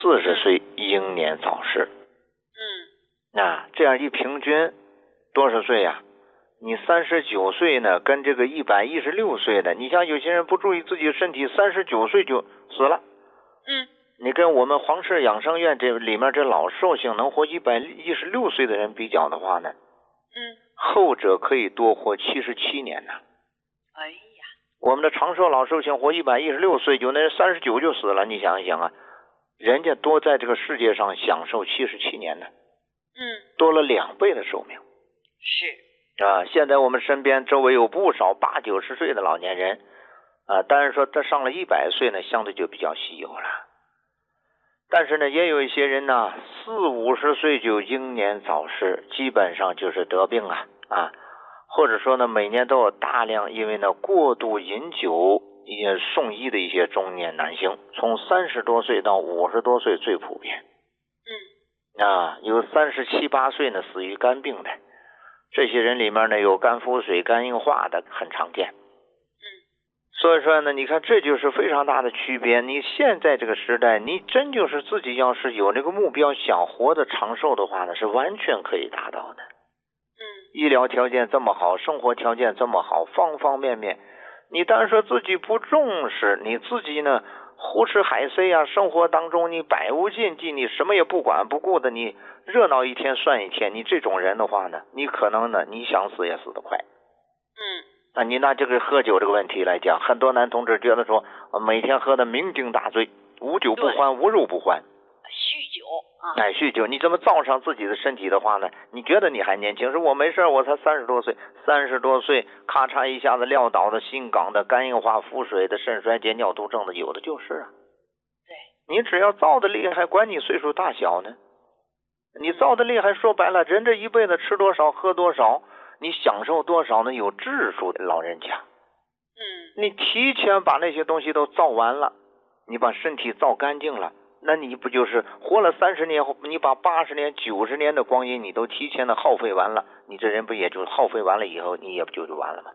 40岁英年早逝。这样一平均多少岁呀？你39岁呢，跟这个116岁的，你像有些人不注意自己的身体，39岁就死了。你跟我们黄氏养生院这里面这老寿星能活116岁的人比较的话呢，后者可以多活77年呢。 哎呀， 我们的长寿老寿星活116岁，有的人39就死了，你想一想啊，人家多在这个世界上享受77年呢，多了2倍的寿命。 是现在我们身边周围有不少80、90岁的老年人当然说他上了100岁呢，相对就比较稀有了。但是呢，也有一些人呢，40、50岁就英年早逝，基本上就是得病或者说呢，每年都有大量因为呢过度饮酒一些送医的一些中年男性，从30多岁到50多岁最普遍。有37、8岁呢死于肝病的，这些人里面呢有肝腹水、肝硬化的很常见。所以说呢，你看这就是非常大的区别。你现在这个时代，你真就是自己要是有这个目标，想活得长寿的话呢，是完全可以达到的。医疗条件这么好，生活条件这么好，方方面面，你当然说自己不重视，你自己呢胡吃海塞生活当中你百无禁忌，你什么也不管不顾的，你热闹一天算一天，你这种人的话呢，你可能呢你想死也死得快。你拿这个喝酒这个问题来讲，很多男同志觉得说每天喝的酩酊大醉，无酒不欢，无肉不欢，酗酒，你这么造上自己的身体的话呢，你觉得你还年轻，说我没事，我才30多岁，30多岁咔嚓一下子撂倒的心梗的、肝硬化、腹水的、肾衰竭、尿毒症的，有的就是对，你只要造的厉害，管你岁数大小呢？你造的厉害，说白了，人这一辈子吃多少喝多少，你享受多少呢？有质数的老人家。你提前把那些东西都造完了，你把身体造干净了，那你不就是活了30年后，你把80年、90年的光阴你都提前的耗费完了，你这人不也就耗费完了以后，你也不就完了吗？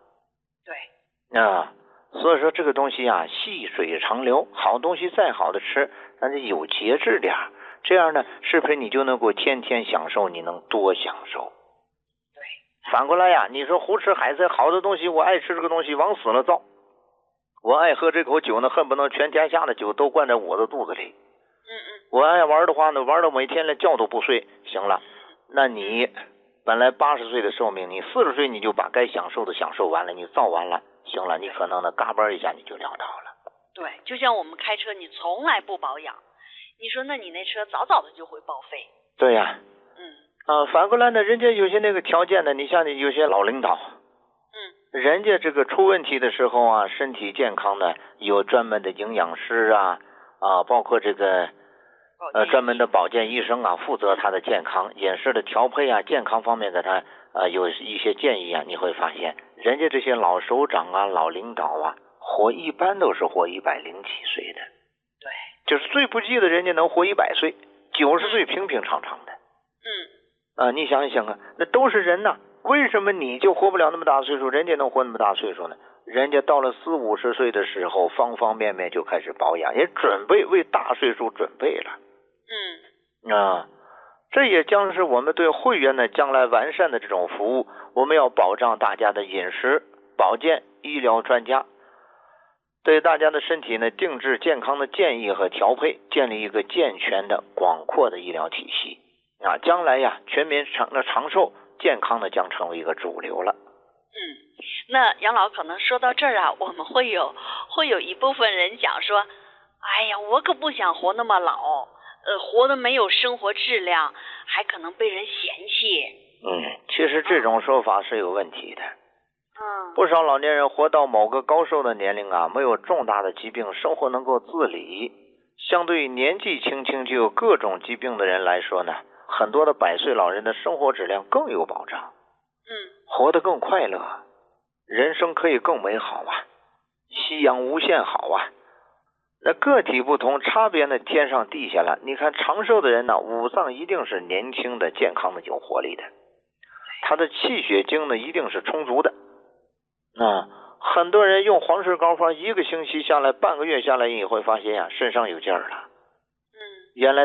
对。所以说这个东西细水长流，好东西再好的吃，但是有节制点，这样呢，是不是你就能够天天享受，你能多享受？对。反过来你说胡吃海塞，好的东西我爱吃这个东西往死了造，我爱喝这口酒呢，恨不能全天下的酒都灌在我的肚子里。我爱玩的话呢，玩到每天连觉都不睡，行了，那你本来80岁的寿命，你40岁你就把该享受的享受完了，你造完了，行了，你可能呢嘎嘣一下你就撂倒了。 对，就像我们开车，你从来不保养，你说那你那车早早的就会报废。 对呀。反过来呢，人家有些那个条件呢，你像有些老领导，人家这个出问题的时候身体健康的有专门的营养师包括这个专门的保健医生负责他的健康饮食的调配健康方面给他有一些建议你会发现人家这些老首长老领导活一般都是活100零几岁的。 对， 就是最不济的人家能活100岁，90岁平平常常的。你想一想那都是人为什么你就活不了那么大岁数，人家能活那么大岁数呢？人家到了40、50岁的时候，方方面面就开始保养，也准备为大岁数准备了。这也将是我们对会员呢将来完善的这种服务。我们要保障大家的饮食、保健、医疗专家，对大家的身体呢定制健康的建议和调配，建立一个健全的、广阔的医疗体系。将来全民长寿健康的将成为一个主流了。 那杨老可能说到这儿我们会有一部分人讲说，哎呀，我可不想活那么老，活得没有生活质量，还可能被人嫌弃。 其实这种说法是有问题的。不少老年人活到某个高寿的年龄没有重大的疾病，生活能够自理，相对于年纪轻轻就有各种疾病的人来说呢，很多的100岁老人的生活质量更有保障，活得更快乐，人生可以更美好夕阳无限好那个体不同，差别呢天上地下了。你看长寿的人五脏一定是年轻的、健康的、有活力的，他的气血精呢一定是充足的。很多人用黄氏膏方1个星期下来，半个月下来，你会发现身上有劲儿了。 原来